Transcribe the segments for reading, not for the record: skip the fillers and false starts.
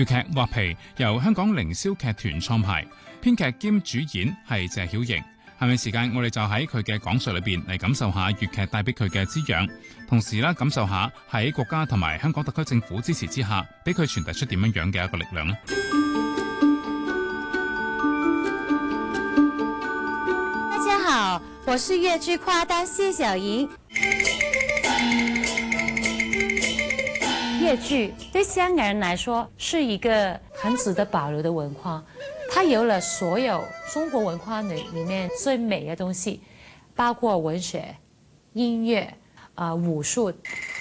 粵劇畫皮由香港凌霄劇團創排，編劇兼主演係謝曉瑩。下面時間我哋就喺佢嘅講述裏邊嚟感受下粵劇帶俾佢嘅滋養，同時咧感受下喺國家同埋香港特區政府支持之下，俾佢傳遞出點樣樣嘅一個力量呢？ 大家好，我是粵劇誇丹謝曉瑩。粵劇對香港人來說是一個很值得保留的文化，它有了所有中國文化裏面最美的東西，包括文學、音樂、武術。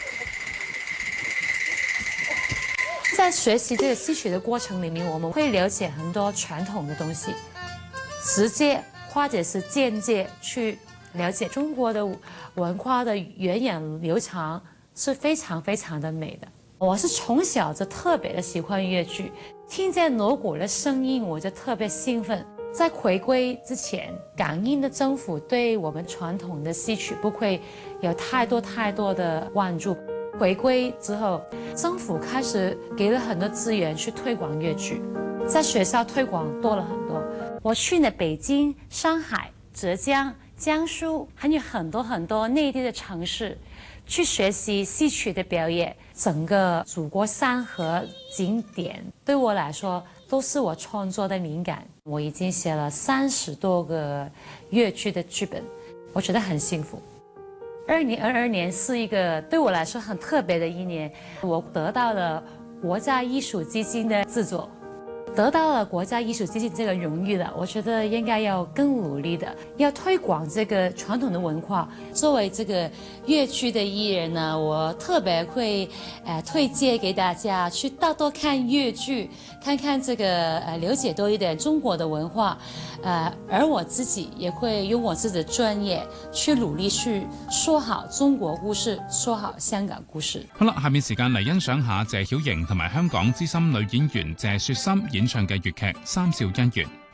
在學習這個戲曲的過程裏面，我們會了解很多傳統的東西，直接或者是間接去了解中國的文化的源遠流長，是非常非常的美的。我是從小就特別的喜歡粵劇，聽見鑼鼓的聲音我就特別興奮。在回歸之前，港英的政府對我們傳統的戲曲不會有太多的關注。回歸之後，政府開始給了很多資源去推廣粵劇，在學校推廣多了很多。我去了北京、上海、浙江、江蘇，還有很多內地的城市，去學習戲曲的表演。整個祖國山河景點對我來說都是我創作的靈感。我已經寫了30多個粵劇的劇本，我覺得很幸福。2022年是一個對我來說很特別的一年，我得到了國家藝術基金的資助。得到了國家藝術基金這個榮譽了，我覺得應該要更努力的，要推廣這個傳統的文化。作為這個粵劇的藝人呢，我特別會推薦給大家去多看粵劇，看看這個了解多一點中國的文化。而我自己也會用我自己的專業去努力去說好中國故事，說好香港故事。 好啦，下面時間嚟欣賞下謝曉瑩同埋香港資深女演員謝雪心演唱嘅粵劇《三笑姻緣》。